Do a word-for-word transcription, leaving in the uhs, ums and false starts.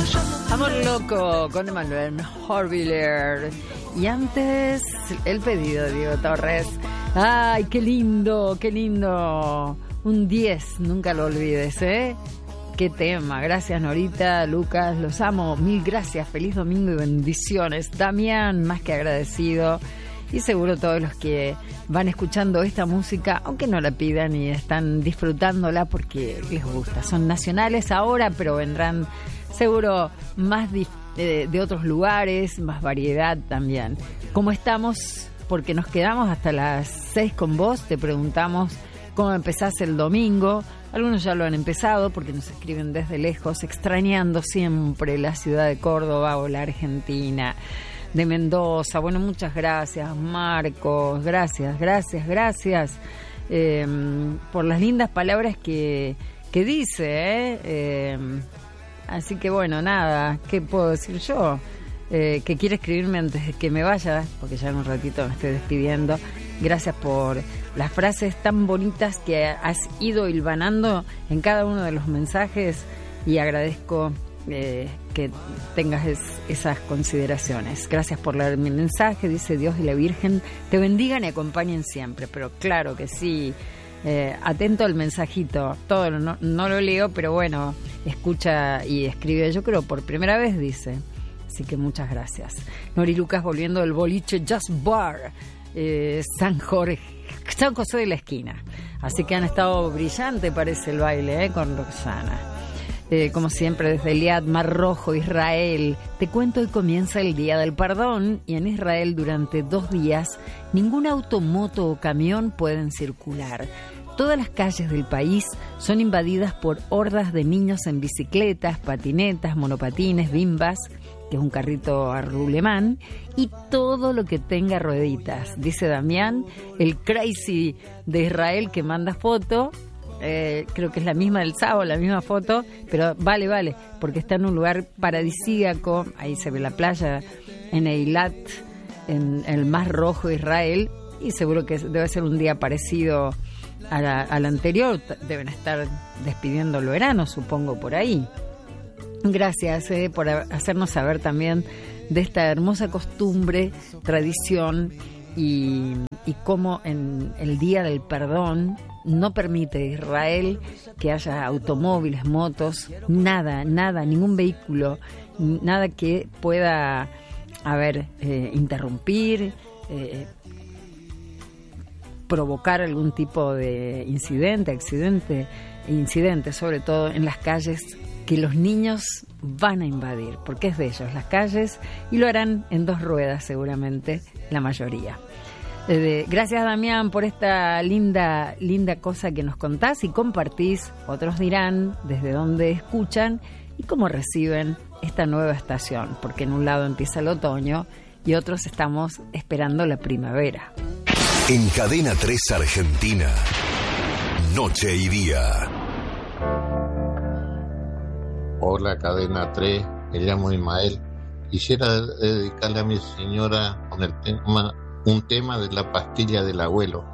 Amor loco con Emanuel Horviller. Y antes, el pedido de Diego Torres. Ay, qué lindo, qué lindo. Un diez, nunca lo olvides, ¿eh? Qué tema. Gracias, Norita, Lucas, los amo. Mil gracias, feliz domingo y bendiciones. Damián, más que agradecido. Y seguro todos los que van escuchando esta música, aunque no la pidan y están disfrutándola porque les gusta. Son nacionales ahora, pero vendrán seguro más de, de, de otros lugares, más variedad también. ¿Cómo estamos? Porque nos quedamos hasta las seis con vos, te preguntamos cómo empezás el domingo. Algunos ya lo han empezado porque nos escriben desde lejos, extrañando siempre la ciudad de Córdoba o la Argentina, de Mendoza. Bueno, muchas gracias, Marcos, gracias, gracias, gracias eh, por las lindas palabras que, que dice, ¿eh? Eh, así que bueno, nada, ¿qué puedo decir yo? Eh, que quiere escribirme antes de que me vaya, porque ya en un ratito me estoy despidiendo. Gracias por las frases tan bonitas que has ido hilvanando en cada uno de los mensajes y agradezco eh, que tengas es, esas consideraciones. Gracias por leer mi mensaje, dice Dios y la Virgen te bendigan y acompañen siempre. Pero claro que sí, eh, atento al mensajito, todo lo, no, no lo leo, pero bueno, escucha y escribe, yo creo por primera vez, dice. Así que muchas gracias. Nori Lucas volviendo del boliche Just Bar, eh, San Jorge, San José de la Esquina. Así que han estado brillante, parece el baile, eh, con Roxana. Eh, como siempre, desde Eliad, Mar Rojo, Israel. Te cuento, hoy comienza el Día del Perdón y en Israel durante dos días ningún auto, moto o camión pueden circular. Todas las calles del país son invadidas por hordas de niños en bicicletas, patinetas, monopatines, bimbas, que es un carrito a rulemán, y todo lo que tenga rueditas. Dice Damián, el crazy de Israel que manda foto, eh, creo que es la misma del sábado, la misma foto, pero vale, vale, porque está en un lugar paradisíaco, ahí se ve la playa, en Eilat, en el Mar Rojo, Israel, y seguro que debe ser un día parecido a la, al anterior, deben estar despidiendo el verano, supongo, por ahí. Gracias eh, por hacernos saber también de esta hermosa costumbre, tradición y, y cómo en el Día del Perdón no permite Israel que haya automóviles, motos, nada, nada, ningún vehículo, nada que pueda, a ver, eh, interrumpir, eh, provocar algún tipo de incidente, accidente, incidente, sobre todo en las calles que los niños van a invadir, porque es de ellos las calles, y lo harán en dos ruedas seguramente, la mayoría. Eh, gracias, Damián, por esta linda, linda cosa que nos contás y compartís. Otros dirán desde dónde escuchan y cómo reciben esta nueva estación, porque en un lado empieza el otoño y otros estamos esperando la primavera. En Cadena tres Argentina, Noche y Día. Hola, Cadena tres, me llamo Ismael. Quisiera dedicarle a mi señora con el tema, un tema de la pastilla del abuelo.